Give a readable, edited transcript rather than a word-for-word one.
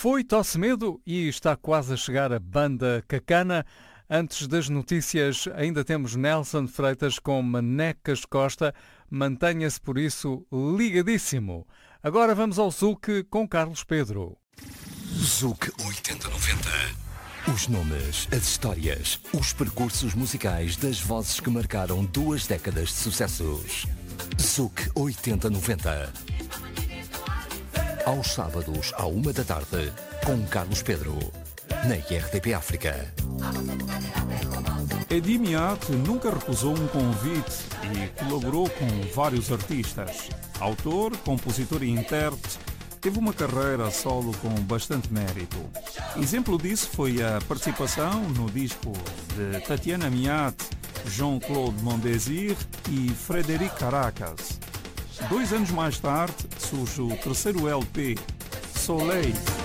Foi Tosse Medo e está quase a chegar a banda Cacana. Antes das notícias, ainda temos Nelson Freitas com Manecas Costa. Mantenha-se por isso ligadíssimo. Agora vamos ao Zuc com Carlos Pedro. Zuc 8090. Os nomes, as histórias, os percursos musicais das vozes que marcaram 2 décadas de sucessos. Zuc 8090. Aos sábados, à 1 da tarde, com Carlos Pedro, na RTP África. Edi Miat nunca recusou um convite e colaborou com vários artistas. Autor, compositor e intérprete, teve uma carreira solo com bastante mérito. Exemplo disso foi a participação no disco de Tatiana Miat, Jean-Claude Mondésir e Frédéric Caracas. 2 anos mais tarde surge o terceiro LP, Soleil.